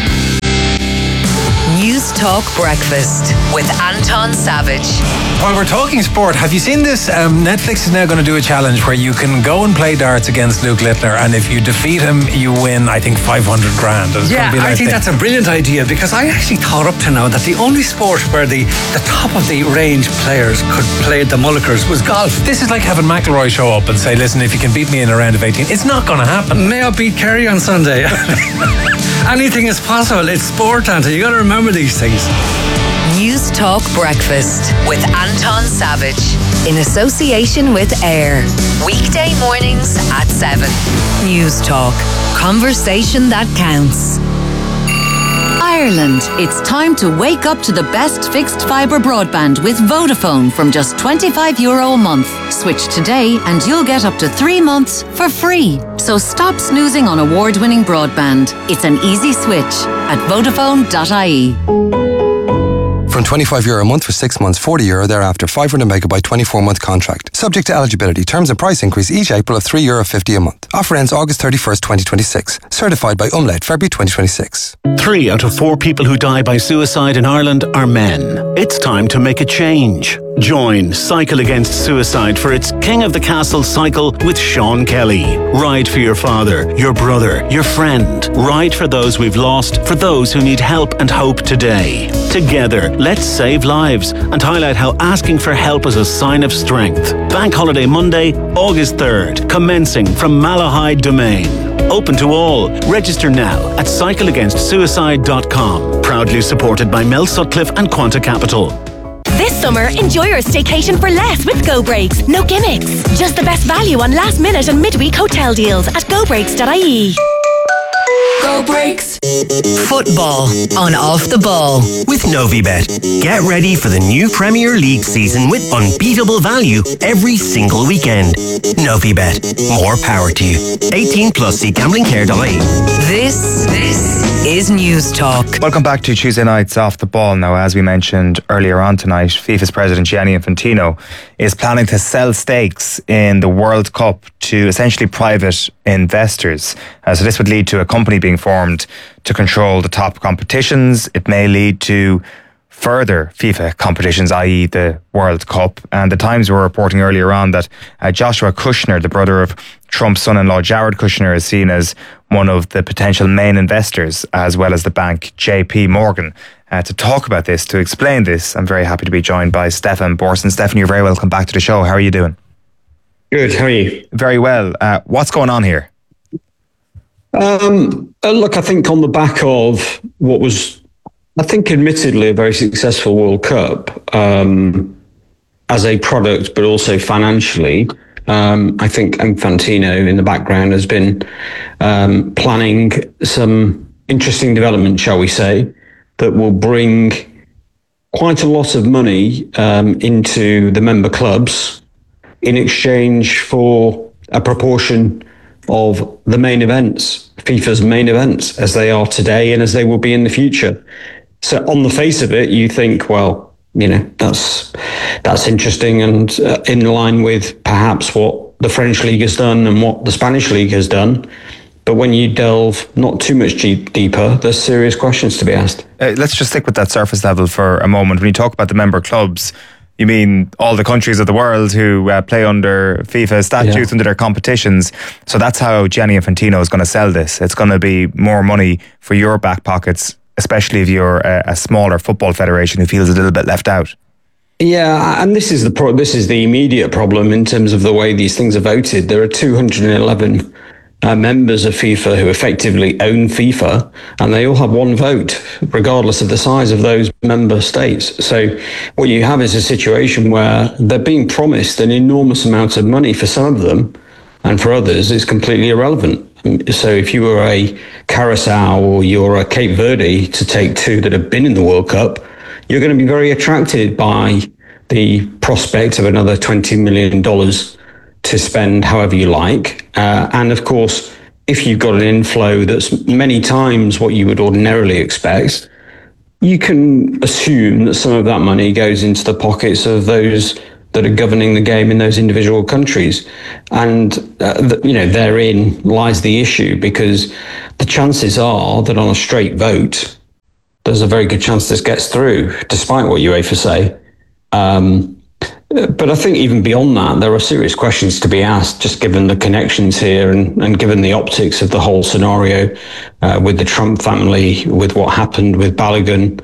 News Talk Breakfast with Anton Savage. While we're talking sport, have you seen this? Netflix is now going to do a challenge where you can go and play darts against Luke Littler, and if you defeat him, you win, I think, 500 grand. Yeah, I think that's a brilliant idea, because I actually thought up to now that the only sport where the top of the range players could play the Mullickers was golf. This is like having McIlroy show up and say, listen, if you can beat me in a round of 18, it's not going to happen. May I beat Kerry on Sunday? Anything is possible. It's sport, Anton. You got to remember these things. News Talk Breakfast with Anton Savage in association with AIR. Weekday mornings at 7. News Talk. Conversation that counts. Ireland, it's time to wake up to the best fixed fibre broadband with Vodafone from just €25 a month. Switch today and you'll get up to 3 months for free. So stop snoozing on award-winning broadband. It's an easy switch at Vodafone.ie. From €25 a month for 6 months, €40 thereafter, 500 megabyte 24-month contract. Subject to eligibility. Terms and price increase each April of €3.50 a month. Offer ends August 31st, 2026. Certified by Umlaut, February 2026. 3 out of 4 people who die by suicide in Ireland are men. It's time to make a change. Join Cycle Against Suicide for its King of the Castle cycle with Sean Kelly. Ride for your father, your brother, your friend. Ride for those we've lost, for those who need help and hope today. Together, let's save lives and highlight how asking for help is a sign of strength. Bank Holiday Monday, August 3rd, commencing from Malahide Domain. Open to all. Register now at cycleagainstsuicide.com. Proudly supported by Mel Sutcliffe and Quanta Capital. This summer, enjoy your staycation for less with Go Breaks. No gimmicks. Just the best value on last minute and midweek hotel deals at gobreaks.ie. Go Breaks. Football on Off the Ball with Novibet. Get ready for the new Premier League season with unbeatable value every single weekend. Novibet. More power to you. 18 plus. See gamblingcare.ie. This is News Talk. Welcome back to Tuesday night's Off the Ball. Now, as we mentioned earlier on tonight, FIFA's president Gianni Infantino is planning to sell stakes in the World Cup to essentially private investors. So this would lead to a company being formed to control the top competitions. It may lead to further FIFA competitions, i.e. the World Cup. And the Times were reporting earlier on that Joshua Kushner, the brother of Trump's son-in-law Jared Kushner, is seen as one of the potential main investors, as well as the bank JP Morgan. To talk about this, to explain this, I'm very happy to be joined by Stefan Borson. Stefan, you're very welcome back to the show. How are you doing? Good, how are you? Very well. What's going on here? Look, I think on the back of what was, I think admittedly a very successful World Cup as a product, but also financially, I think Infantino in the background has been planning some interesting development, shall we say, that will bring quite a lot of money into the member clubs in exchange for a proportion of the main events, FIFA's main events, as they are today and as they will be in the future. So on the face of it, you think, well, you know, that's interesting and in line with perhaps what the French League has done and what the Spanish League has done. But when you delve not too much deeper, there's serious questions to be asked. Let's just stick with that surface level for a moment. When you talk about the member clubs, you mean all the countries of the world who play under FIFA statutes, under their competitions. So that's how Gianni Infantino is going to sell this. It's going to be more money for your back pockets, especially if you're a smaller football federation who feels a little bit left out. Yeah, and this is the immediate problem in terms of the way these things are voted. There are 211 members of FIFA who effectively own FIFA, and they all have one vote, regardless of the size of those member states. So what you have is a situation where they're being promised an enormous amount of money for some of them, and for others it's completely irrelevant. So if you were a Curacao or you're a Cape Verde, to take two that have been in the World Cup, you're going to be very attracted by the prospect of another $20 million to spend however you like. And of course, if you've got an inflow that's many times what you would ordinarily expect, you can assume that some of that money goes into the pockets of those that are governing the game in those individual countries. And, therein lies the issue, because the chances are that on a straight vote, there's a very good chance this gets through, despite what UEFA say. But I think even beyond that, there are serious questions to be asked, just given the connections here and given the optics of the whole scenario with the Trump family, with what happened with Balogun.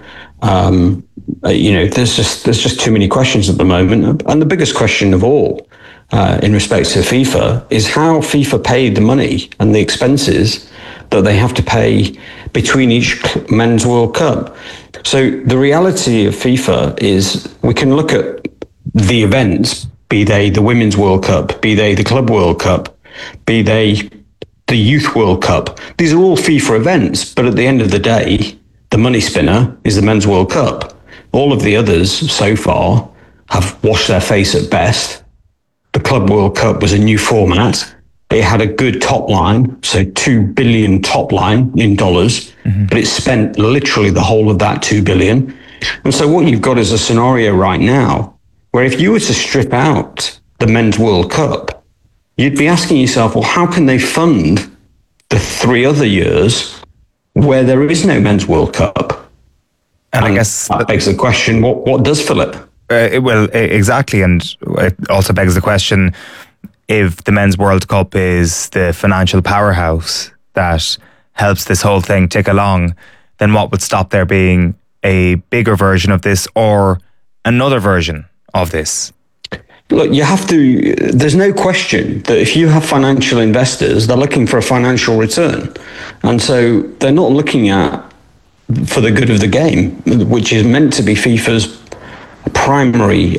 There's just too many questions at the moment. And the biggest question of all, in respect to FIFA, is how FIFA paid the money and the expenses that they have to pay between each men's World Cup. So the reality of FIFA is we can look at the events, be they the Women's World Cup, be they the Club World Cup, be they the Youth World Cup. These are all FIFA events, but at the end of the day, the money spinner is the Men's World Cup. All of the others so far have washed their face at best. The Club World Cup was a new format. It had a good top line, so $2 billion top line in dollars, but it spent literally the whole of that $2 billion. And so what you've got is a scenario right now where if you were to strip out the Men's World Cup, you'd be asking yourself, well, how can they fund the 3 other years where there is no Men's World Cup? And I guess that begs the question, what does fill it? Exactly. And it also begs the question, if the Men's World Cup is the financial powerhouse that helps this whole thing tick along, then what would stop there being a bigger version of this or another version of this? Look, there's no question that if you have financial investors, they're looking for a financial return. And so they're not looking for the good of the game, which is meant to be FIFA's primary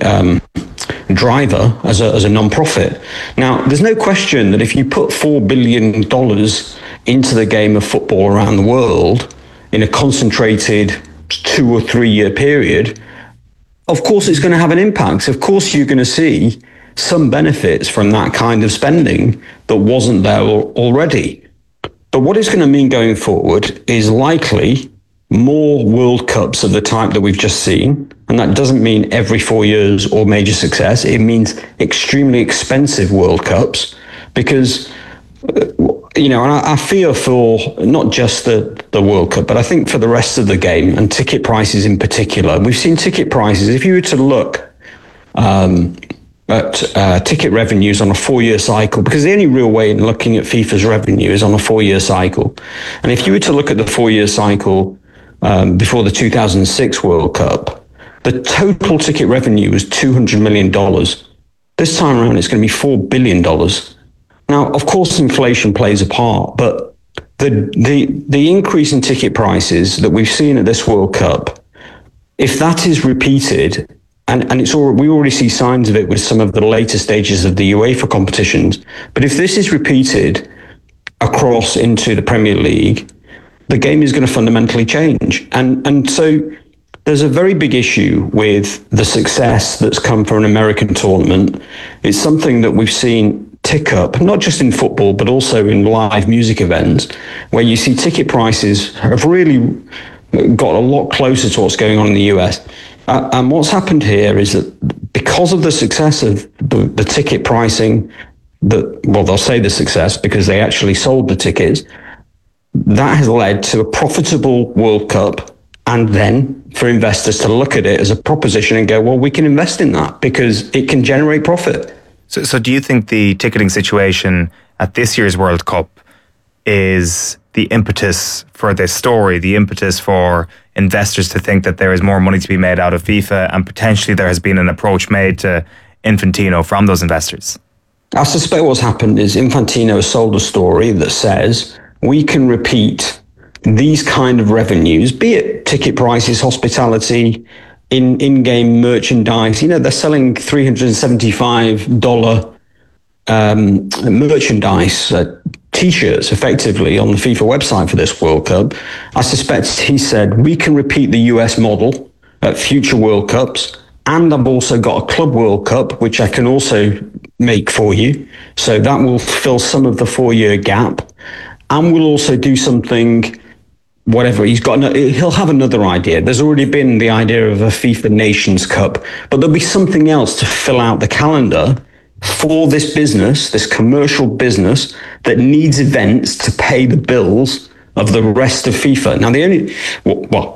driver as a non-profit. Now, there's no question that if you put $4 billion into the game of football around the world in a concentrated 2 or 3 year period, of course it's going to have an impact. Of course you're going to see some benefits from that kind of spending that wasn't there already. But what it's going to mean going forward is likely more World Cups of the type that we've just seen. And that doesn't mean every 4 years or major success. It means extremely expensive World Cups, because, and I fear for not just the World Cup, but I think for the rest of the game and ticket prices in particular. We've seen ticket prices. If you were to look at ticket revenues on a 4-year cycle, because the only real way in looking at FIFA's revenue is on a 4-year cycle. And if you were to look at the 4-year cycle before the 2006 World Cup, the total ticket revenue was $200 million. This time around, it's going to be $4 billion. Now, of course, inflation plays a part, but the increase in ticket prices that we've seen at this World Cup, if that is repeated, and we already see signs of it with some of the later stages of the UEFA competitions, but if this is repeated across into the Premier League, the game is going to fundamentally change. And so there's a very big issue with the success that's come from an American tournament. It's something that we've seen tick up, not just in football, but also in live music events, where you see ticket prices have really got a lot closer to what's going on in the US. And what's happened here is that because of the success of the ticket pricing, they'll say the success because they actually sold the tickets, that has led to a profitable World Cup, and then for investors to look at it as a proposition and go, well, we can invest in that because it can generate profit. So do you think the ticketing situation at this year's World Cup is the impetus for this story, the impetus for investors to think that there is more money to be made out of FIFA, and potentially there has been an approach made to Infantino from those investors? I suspect what's happened is Infantino has sold a story that says we can repeat these kind of revenues, be it ticket prices, hospitality, in-game merchandise. You know, they're selling $375 merchandise, T-shirts, effectively, on the FIFA website for this World Cup. I suspect he said, we can repeat the US model at future World Cups, and I've also got a Club World Cup, which I can also make for you. So that will fill some of the 4-year gap. And we'll also do something, whatever, he'll have another idea. There's already been the idea of a FIFA Nations Cup, but there'll be something else to fill out the calendar for this business, this commercial business that needs events to pay the bills of the rest of FIFA. Now,